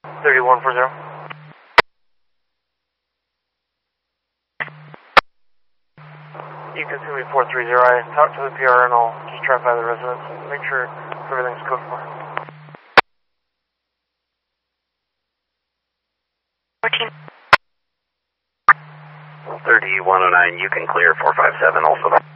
3140. You can see me 430. I talked to the PR and I'll just drive by the residence and make sure everything's code for. 14. 3109, you can clear 457 also.